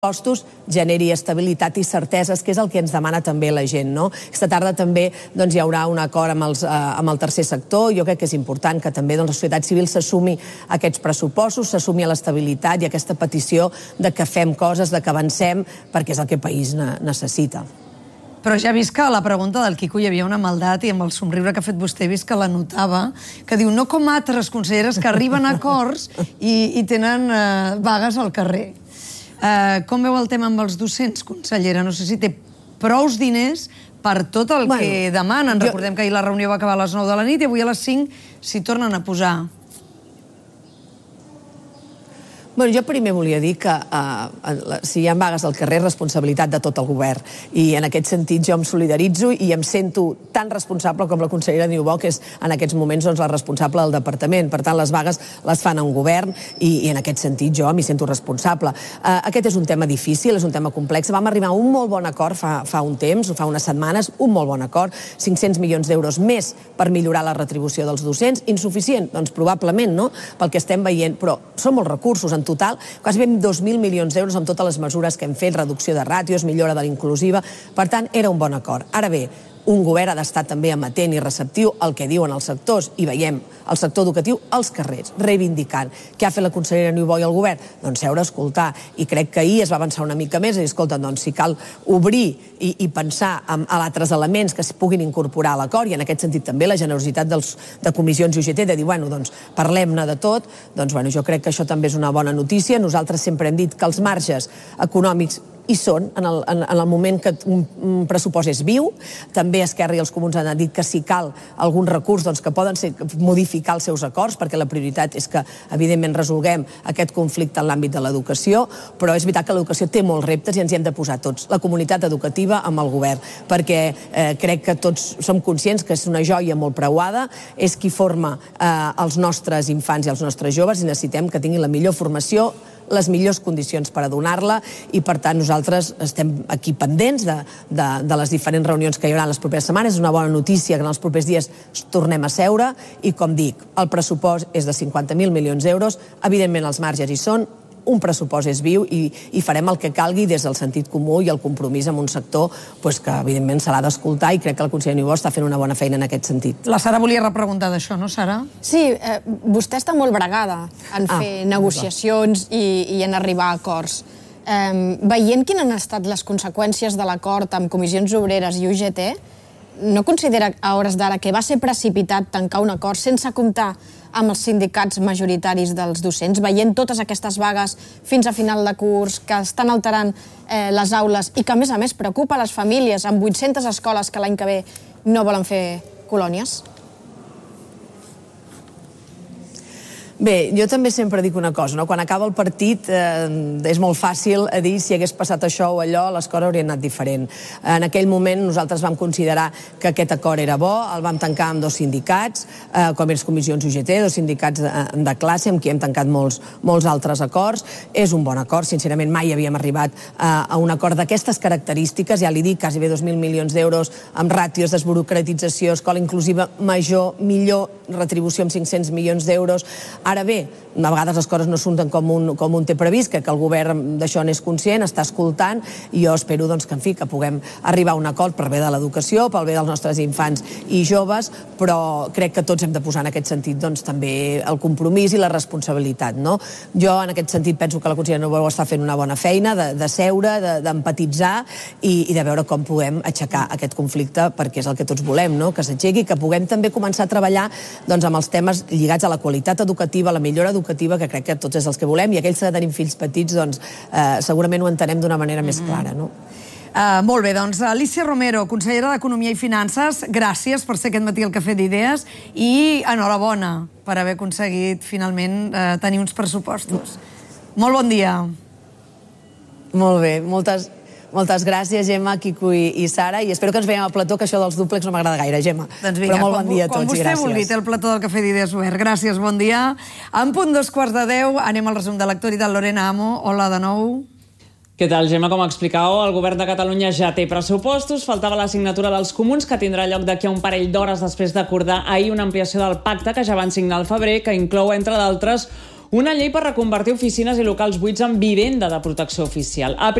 pressupostos generi estabilitat i certeses, que és el que ens demana també la gent, no? Aquesta tarda també hi haurà un acord amb el tercer sector. Jo crec que és important que també la societat civil s'assumi a aquests pressupostos, s'assumi a l'estabilitat i a aquesta petició de que fem coses, de que avancem, perquè és el que el país necessita. Però ja he vist que a la pregunta del Quico hi havia una maldat, i amb el somriure que ha fet vostè he vist que la notava, que diu, no com altres conselleres que arriben a acords i tenen vagues al carrer. Com veu el tema amb els docents, consellera? No sé si té prous diners per tot el que demanen. Recordem que ahir la reunió va acabar a les 9 de la nit i avui a les 5 s'hi tornen a posar. Jo primer volia dir que si hi ha vagues al carrer és responsabilitat de tot el govern, i en aquest sentit jo em solidaritzo i em sento tan responsable com la consellera Niubó, que és en aquests moments la responsable del departament. Per tant, les vagues les fan un govern i en aquest sentit jo m'hi sento responsable. Aquest és un tema difícil, és un tema complex. Vam arribar a un molt bon acord fa un temps, fa unes setmanes, un molt bon acord, 500 milions d'euros més per millorar la retribució dels docents. Insuficient? Doncs probablement, no? Pel que estem veient, però són molts recursos. En total, quasi 2.000 milions d'euros amb totes les mesures que hem fet, reducció de ràtios, millora de l'inclusiva. Per tant, era un bon acord. Ara bé, un govern ha d'estar també amatent i receptiu al que diuen els sectors, i veiem el sector educatiu als carrers, reivindicant. Què ha fet la consellera Niubó i el govern? Doncs seure a escoltar, i crec que ahir es va avançar una mica més, i escolta, doncs si cal obrir i pensar en altres elements que es puguin incorporar a l'acord, i en aquest sentit també la generositat de comissions i UGT de dir, bueno, doncs parlem-ne de tot, doncs bueno, jo crec que això també és una bona notícia. Nosaltres sempre hem dit que els marges econòmics hi són en el moment que un pressupost és viu. També Esquerra i els Comuns han dit que si cal algun recurs que poden modificar els seus acords, perquè la prioritat és que evidentment resolguem aquest conflicte en l'àmbit de l'educació, però és veritat que l'educació té molts reptes i ens hi hem de posar tots, la comunitat educativa amb el govern, perquè crec que tots som conscients que és una joia molt preuada, és qui forma els nostres infants i els nostres joves, i necessitem que tinguin la millor formació, les millors condicions per a donar-la, i per tant nosaltres estem aquí pendents de les diferents reunions que hi haurà les properes setmanes. És una bona notícia que en els propers dies tornem a seure, i com dic, el pressupost és de 50.000 milions d'euros, evidentment els marges hi són, un pressupost és viu i farem el que calgui des del sentit comú i el compromís amb un sector que evidentment se l'ha d'escoltar, i crec que la consellera Niubó està fent una bona feina en aquest sentit. La Sara volia repreguntar d'això, no, Sara? Sí, vostè està molt bregada en fer negociacions i en arribar a acords. Veient quines han estat les conseqüències de l'acord amb Comissions Obreres i UGT, no considera a hores d'ara que va ser precipitat tancar un acord sense comptar amb els sindicats majoritaris dels docents, veient totes aquestes vagues fins a final de curs, que estan alterant les aules i que, a més, preocupa les famílies amb 800 escoles que l'any que ve no volen fer colònies? Bé, jo també sempre dic una cosa, no? Quan acaba el partit és molt fàcil dir si hagués passat això o allò, les coses haurien anat diferent. En aquell moment nosaltres vam considerar que aquest acord era bo, el vam tancar amb dos sindicats, com eren Comissions UGT, dos sindicats de classe, amb qui hem tancat molts altres acords. És un bon acord, sincerament mai havíem arribat a un acord d'aquestes característiques, ja li dic, quasi 2.000 milions d'euros amb ràtios, desburocratització, escola inclusiva major, millor retribució amb 500 milions d'euros. Ara bé, a vegades les coses no surten com un té previst, que el govern d'això n'és conscient, està escoltant, i jo espero que puguem arribar a un acord per bé de l'educació, pel bé dels nostres infants i joves, però crec que tots hem de posar en aquest sentit també el compromís i la responsabilitat. Jo en aquest sentit penso que la consellera Niubó està fent una bona feina de seure, d'empatitzar i de veure com podem aixecar aquest conflicte, perquè és el que tots volem, que s'aixequi, que puguem també començar a treballar amb els temes lligats a la qualitat educativa, a la millora educativa, que crec que tots és els que volem, i aquells que tenim fills petits segurament ho entenem d'una manera més clara. Molt bé, doncs Alícia Romero, consellera d'Economia i Finances, gràcies per ser aquest matí al Cafè d'Idees i enhorabona per haver aconseguit finalment tenir uns pressupostos. Molt bon dia. Molt bé, moltes gràcies, Gemma, Quico i Sara, i espero que ens veiem al plató, que això dels dúplex no m'agrada gaire, Gemma. Però molt bon dia a tots i gràcies. Quan vostè vulgui, té el plató del Cafè d'Idees obert. Gràcies, bon dia. En punt 2:15, anem al resum de l'actualitat. Lorena Amo, hola de nou. Què tal, Gemma? Com explicàveu, el govern de Catalunya ja té pressupostos. Faltava la signatura dels comuns, que tindrà lloc d'aquí a un parell d'hores després d'acordar ahir una ampliació del pacte que ja van signar al febrer, que inclou, entre d'altres, Una llei per reconvertir oficines i locals buits en vivenda de protecció oficial. A